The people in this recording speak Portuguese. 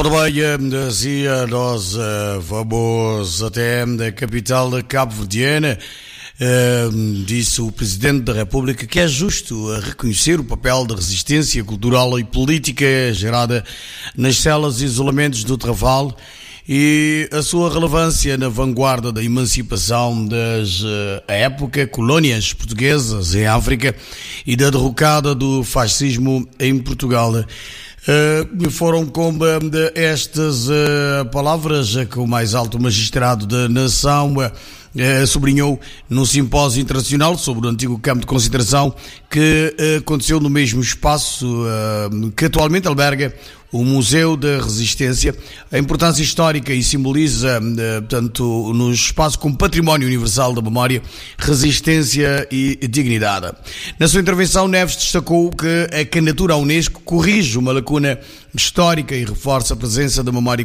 Ora bem, dizia nós vamos até a capital cabo-verdiana. Disse o Presidente da República que é justo reconhecer o papel da resistência cultural e política gerada nas celas e isolamentos do Travalo e a sua relevância na vanguarda da emancipação das, à época, colónias portuguesas em África e da derrocada do fascismo em Portugal. Foram com estas palavras que o mais alto magistrado da nação sublinhou num simpósio internacional sobre o antigo campo de concentração que aconteceu no mesmo espaço que atualmente alberga o Museu da Resistência. A importância histórica e simboliza, portanto, no espaço como património universal da memória, resistência e dignidade. Na sua intervenção, Neves destacou que a candidatura à Unesco corrige uma lacuna histórica e reforça a presença da memória